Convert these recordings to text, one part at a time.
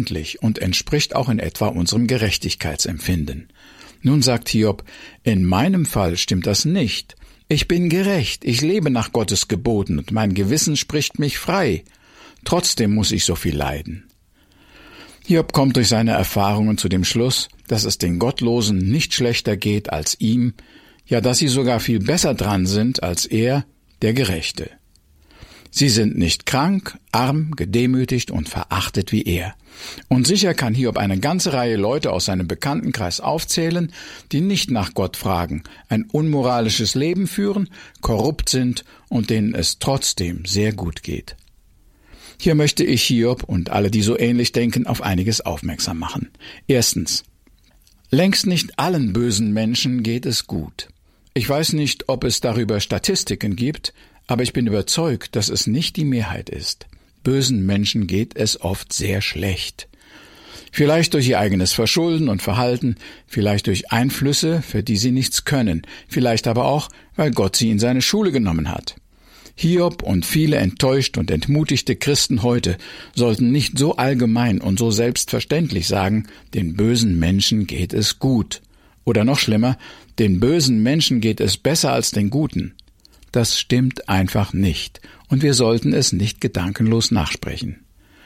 ordentlich und entspricht auch in etwa unserem Gerechtigkeitsempfinden. Nun sagt Hiob, in meinem Fall stimmt das nicht. Ich bin gerecht, ich lebe nach Gottes Geboten und mein Gewissen spricht mich frei. Trotzdem muss ich so viel leiden. Hiob kommt durch seine Erfahrungen zu dem Schluss, dass es den Gottlosen nicht schlechter geht als ihm, ja, dass sie sogar viel besser dran sind als er, der Gerechte. Sie sind nicht krank, arm, gedemütigt und verachtet wie er. Und sicher kann Hiob eine ganze Reihe Leute aus seinem Bekanntenkreis aufzählen, die nicht nach Gott fragen, ein unmoralisches Leben führen, korrupt sind und denen es trotzdem sehr gut geht. Hier möchte ich Hiob und alle, die so ähnlich denken, auf einiges aufmerksam machen. Erstens: Längst nicht allen bösen Menschen geht es gut. Ich weiß nicht, ob es darüber Statistiken gibt, aber ich bin überzeugt, dass es nicht die Mehrheit ist. Bösen Menschen geht es oft sehr schlecht. Vielleicht durch ihr eigenes Verschulden und Verhalten, vielleicht durch Einflüsse, für die sie nichts können, vielleicht aber auch, weil Gott sie in seine Schule genommen hat. Hiob und viele enttäuscht und entmutigte Christen heute sollten nicht so allgemein und so selbstverständlich sagen, den bösen Menschen geht es gut. Oder noch schlimmer, den bösen Menschen geht es besser als den Guten. Das stimmt einfach nicht, und wir sollten es nicht gedankenlos nachsprechen.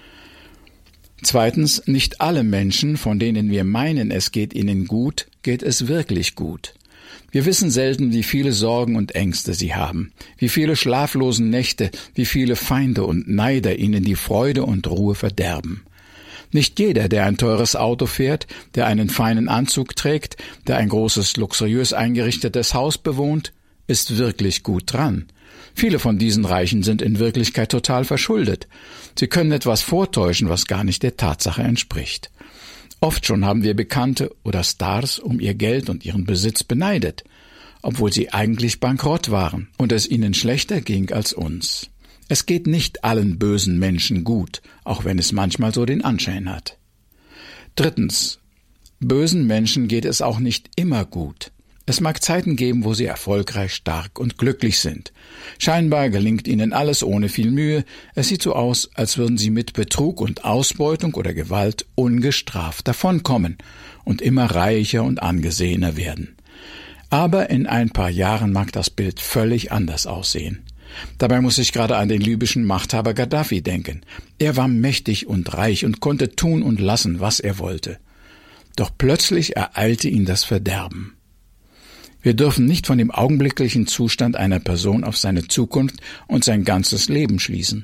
Zweitens, nicht alle Menschen, von denen wir meinen, es geht ihnen gut, geht es wirklich gut. Wir wissen selten, wie viele Sorgen und Ängste sie haben, wie viele schlaflose Nächte, wie viele Feinde und Neider ihnen die Freude und Ruhe verderben. Nicht jeder, der ein teures Auto fährt, der einen feinen Anzug trägt, der ein großes, luxuriös eingerichtetes Haus bewohnt, ist wirklich gut dran. Viele von diesen Reichen sind in Wirklichkeit total verschuldet. Sie können etwas vortäuschen, was gar nicht der Tatsache entspricht. Oft schon haben wir Bekannte oder Stars um ihr Geld und ihren Besitz beneidet, obwohl sie eigentlich bankrott waren und es ihnen schlechter ging als uns. Es geht nicht allen bösen Menschen gut, auch wenn es manchmal so den Anschein hat. Drittens: Bösen Menschen geht es auch nicht immer gut. Es mag Zeiten geben, wo sie erfolgreich, stark und glücklich sind. Scheinbar gelingt ihnen alles ohne viel Mühe. Es sieht so aus, als würden sie mit Betrug und Ausbeutung oder Gewalt ungestraft davonkommen und immer reicher und angesehener werden. Aber in ein paar Jahren mag das Bild völlig anders aussehen. Dabei muss ich gerade an den libyschen Machthaber Gaddafi denken. Er war mächtig und reich und konnte tun und lassen, was er wollte. Doch plötzlich ereilte ihn das Verderben. Wir dürfen nicht von dem augenblicklichen Zustand einer Person auf seine Zukunft und sein ganzes Leben schließen.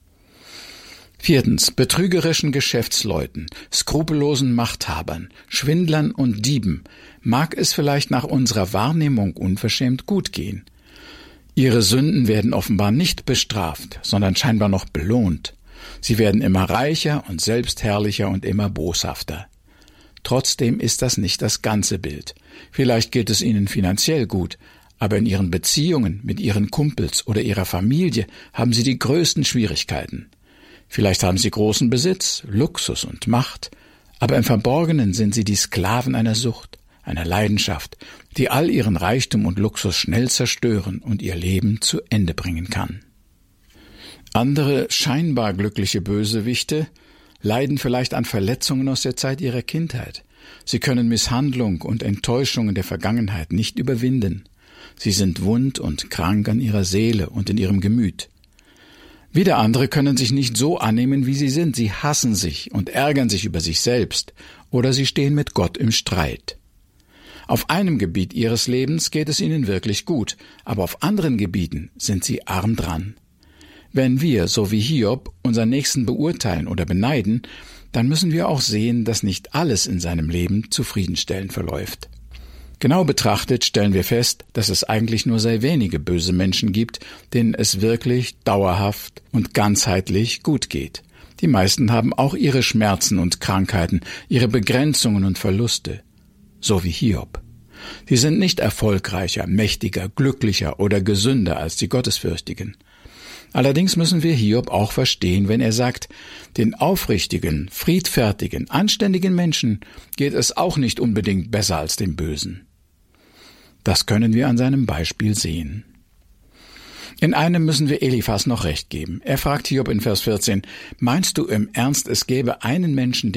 Viertens: Betrügerischen Geschäftsleuten, skrupellosen Machthabern, Schwindlern und Dieben mag es vielleicht nach unserer Wahrnehmung unverschämt gut gehen. Ihre Sünden werden offenbar nicht bestraft, sondern scheinbar noch belohnt. Sie werden immer reicher und selbstherrlicher und immer boshafter. Trotzdem ist das nicht das ganze Bild. Vielleicht geht es ihnen finanziell gut, aber in ihren Beziehungen mit ihren Kumpels oder ihrer Familie haben sie die größten Schwierigkeiten. Vielleicht haben sie großen Besitz, Luxus und Macht, aber im Verborgenen sind sie die Sklaven einer Sucht, einer Leidenschaft, die all ihren Reichtum und Luxus schnell zerstören und ihr Leben zu Ende bringen kann. Andere scheinbar glückliche Bösewichte leiden vielleicht an Verletzungen aus der Zeit ihrer Kindheit. Sie können Misshandlung und Enttäuschungen der Vergangenheit nicht überwinden. Sie sind wund und krank an ihrer Seele und in ihrem Gemüt. Wieder andere können sich nicht so annehmen, wie sie sind. Sie hassen sich und ärgern sich über sich selbst, oder sie stehen mit Gott im Streit. Auf einem Gebiet ihres Lebens geht es ihnen wirklich gut, aber auf anderen Gebieten sind sie arm dran. Wenn wir, so wie Hiob, unseren Nächsten beurteilen oder beneiden, dann müssen wir auch sehen, dass nicht alles in seinem Leben zufriedenstellend verläuft. Genau betrachtet stellen wir fest, dass es eigentlich nur sehr wenige böse Menschen gibt, denen es wirklich dauerhaft und ganzheitlich gut geht. Die meisten haben auch ihre Schmerzen und Krankheiten, ihre Begrenzungen und Verluste, so wie Hiob. Sie sind nicht erfolgreicher, mächtiger, glücklicher oder gesünder als die Gottesfürchtigen. Allerdings müssen wir Hiob auch verstehen, wenn er sagt, den aufrichtigen, friedfertigen, anständigen Menschen geht es auch nicht unbedingt besser als dem Bösen. Das können wir an seinem Beispiel sehen. In einem müssen wir Eliphas noch recht geben. Er fragt Hiob in Vers 14, meinst du im Ernst, es gäbe einen Menschen,